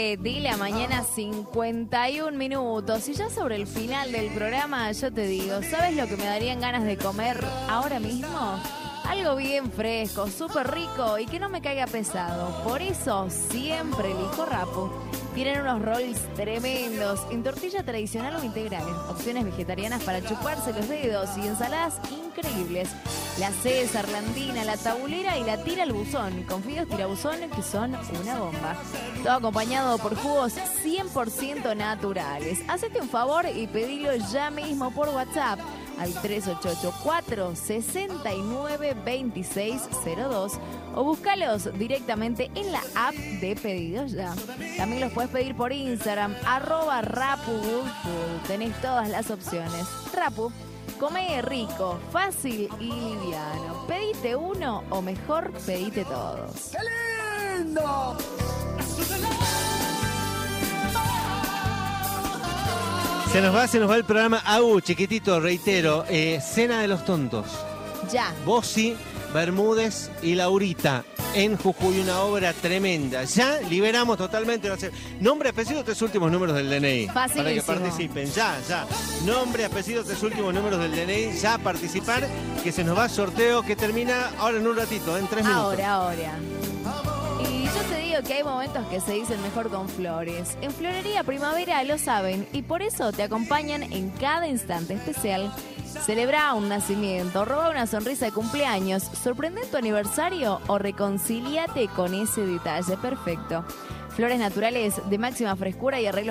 9 de la mañana, 51 minutos. Y ya sobre el final del programa, yo te digo, ¿sabes lo que me darían ganas de comer ahora mismo? Algo bien fresco, súper rico y que no me caiga pesado. Por eso siempre elijo Rappu. Tienen unos rolls tremendos en tortilla tradicional o integral, opciones vegetarianas para chuparse los dedos y ensaladas increíbles. La César, la Andina, la Tabulera y la Tira al Buzón, con fideos tirabuzón que son una bomba. Todo acompañado por jugos 100% naturales. Hacete un favor y pedilo ya mismo por WhatsApp al 3884-692602 o búscalos directamente en la app de Pedidos Ya. También los puedes pedir por Instagram, @RappuGoodFood. Tenés todas las opciones. Rappu, come rico, fácil y liviano. Pedite uno o mejor pedite todos. ¡Qué lindo! Se nos va el programa. Chiquitito, reitero, Cena de los Tontos. Ya. Bossi, Bermúdez y Laurita en Jujuy, una obra tremenda. Ya liberamos totalmente. Nombre, apellido, 3 últimos números del DNI. Facilísimo. Para que participen, ya. Nombre, apellido, 3 últimos números del DNI, ya participar, que se nos va sorteo que termina ahora en un ratito, en 3 minutos. Ahora. Y yo te digo que hay momentos que se dicen mejor con flores. En Florería Primavera lo saben y por eso te acompañan en cada instante especial. Celebra un nacimiento, roba una sonrisa de cumpleaños, sorprende tu aniversario o reconcíliate con ese detalle perfecto. Flores naturales de máxima frescura y arreglos